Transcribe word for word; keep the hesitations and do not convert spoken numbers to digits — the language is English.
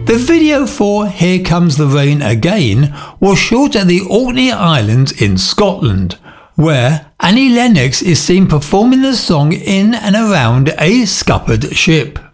The video for Here Comes the Rain Again was shot at the Orkney Islands in Scotland, where Annie Lennox is seen performing the song in and around a scuppered ship.